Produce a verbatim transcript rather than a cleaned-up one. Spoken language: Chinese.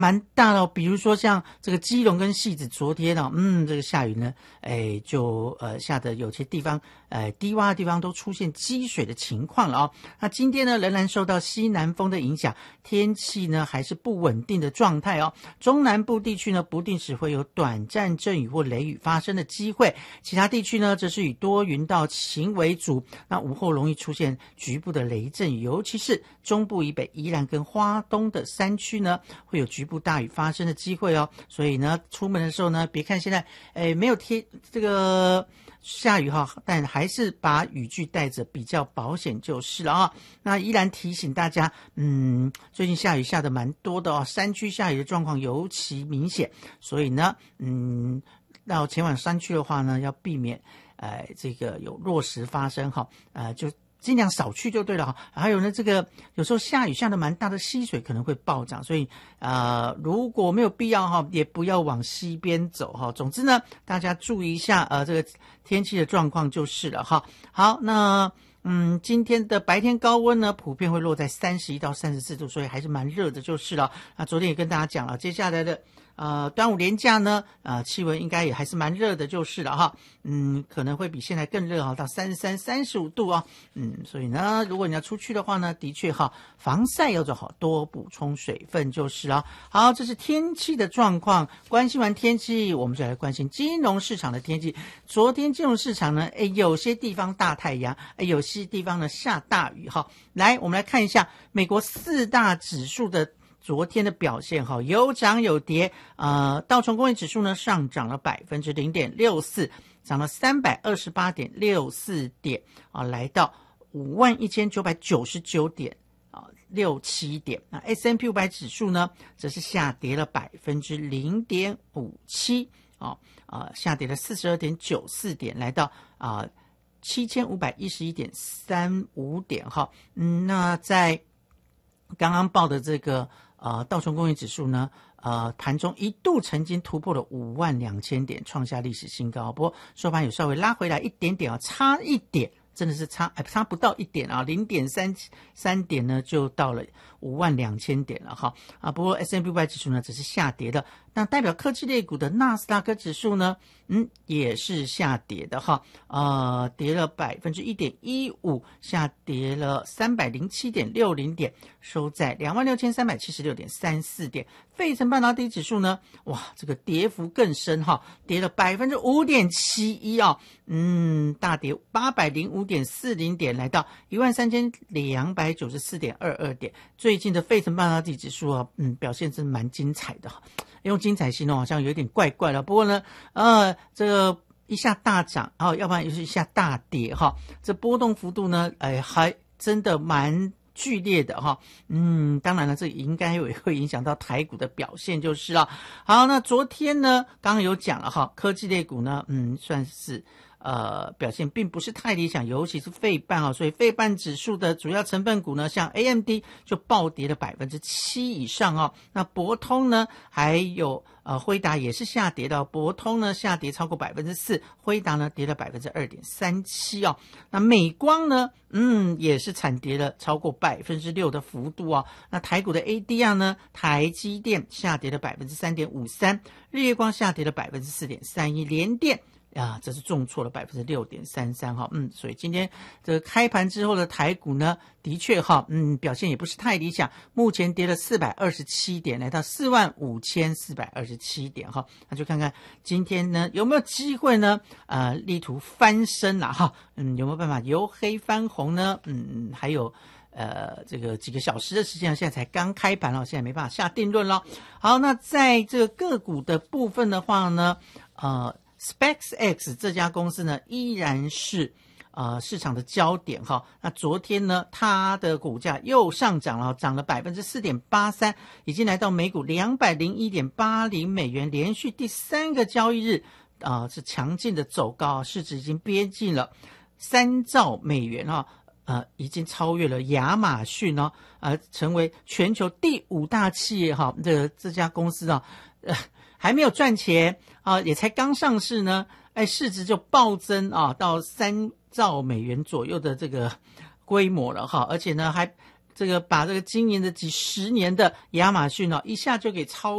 蛮大的哦，比如说像这个基隆跟汐止，昨天呢、哦，嗯，这个下雨呢，哎，就呃下的有些地方，呃低洼的地方都出现积水的情况了哦。那今天呢，仍然受到西南风的影响，天气呢还是不稳定的状态哦。中南部地区呢，不定时会有短暂阵雨或雷雨发生的机会，其他地区呢，则是以多云到晴为主。那午后容易出现局部的雷阵雨，尤其是中部以北、宜兰跟花东的山区呢，会有局部大雨发生的机会哦。所以呢，出门的时候呢，别看现在诶没有贴这个下雨哈，但还是把雨具带着比较保险就是了啊。那依然提醒大家，嗯，最近下雨下的蛮多的哦，山区下雨的状况尤其明显，所以呢，嗯，到前往山区的话呢，要避免呃这个有落石发生哈，呃就尽量少去就对了哈。还有呢，这个有时候下雨下的蛮大的溪水可能会暴涨，所以呃如果没有必要哈，也不要往西边走哈。总之呢，大家注意一下呃这个天气的状况就是了哈。好，那嗯今天的白天高温呢，普遍会落在三十一到三十四度，所以还是蛮热的就是了。那昨天也跟大家讲了，接下来的呃，端午连假呢，呃，气温应该也还是蛮热的，就是了哈。嗯，可能会比现在更热哈，到三十三、三十五度哦。嗯，所以呢，如果你要出去的话呢，的确哈，防晒要做好，多补充水分就是了。好，这是天气的状况。关心完天气，我们就来关心金融市场的天气。昨天金融市场呢，诶，有些地方大太阳，诶，有些地方呢下大雨哈。来，我们来看一下美国四大指数的昨天的表现哈，有涨有跌。呃，道琼工业指数呢上涨了百分之零点六四，涨了三百二十八点六四点啊，来到五万一千九百九十九点啊，六七点。那 S and P 五百指数呢，则是下跌了百分之零点五七啊，啊，下跌了四十二点九四点，来到啊七千五百一十一点三五点哈。嗯，那在刚刚报的这个呃道琼工业指数呢，呃盘中一度曾经突破了五万两千点，创下历史新高。不过收盘有稍微拉回来一点点啊，差一点，真的是差哎差不到一点啊，零点三三点呢就到了五万两千点了哈啊。不过 S and P 五百指数呢只是下跌的，那代表科技类股的纳斯达克指数呢，嗯也是下跌的哈，呃跌了百分之一点一五，下跌了三百零七点六零点，收在两万六千三百七十六点三四点。费城半导体指数呢，哇，这个跌幅更深哈，跌了百分之五点七一啊，嗯，大跌八百零五点四零点，来到一万三千两百九十四点二二点。最近的费城半导体指数啊，嗯，表现真蛮精彩的，用精彩形容好像有点怪怪了。不过呢，呃，这个一下大涨啊，要不然又是一下大跌哈，这波动幅度呢，哎，还真的蛮剧烈的哈。嗯，当然了，这应该也会影响到台股的表现就是了。好，那昨天呢，刚刚有讲了哈，科技类股呢，嗯，算是呃表现并不是太理想，尤其是费半啊，所以费半指数的主要成分股呢，像 A M D 就暴跌了百分之七以上哦。那博通呢，还有呃辉达也是下跌的，博通呢下跌超过百分之四，辉达呢跌了百分之二点三七哦。那美光呢，嗯也是惨跌了超过百分之六的幅度哦。那台股的 A D R 呢，台积电下跌了百分之三点五三，日月光下跌了百分之四点三一，联电啊，这是重挫了百分之六点三三哈，嗯，所以今天这个开盘之后的台股呢，的确哈，嗯，表现也不是太理想，目前跌了四百二十七点，来到四万五千四百二十七点哈，那就看看今天呢有没有机会呢，呃，力图翻身啦哈，嗯，有没有办法由黑翻红呢？嗯，还有。呃，这个几个小时的时间，现在才刚开盘了，现在没办法下定论了。好，那在这个个股的部分的话呢，呃 ，SpaceX 这家公司呢依然是呃市场的焦点哈。那昨天呢，它的股价又上涨了，涨了百分之四点八三，已经来到每股两百零一点八零美元，连续第三个交易日啊、呃、是强劲的走高，市值已经逼近了三兆美元啊。呃，已经超越了亚马逊哦，呃，成为全球第五大企业哈。这个这家公司啊，呃，还没有赚钱啊、呃，也才刚上市呢，哎，市值就暴增啊，到三兆美元左右的这个规模了哈，而且呢，还这个把这个经营的几十年的亚马逊哦，一下就给超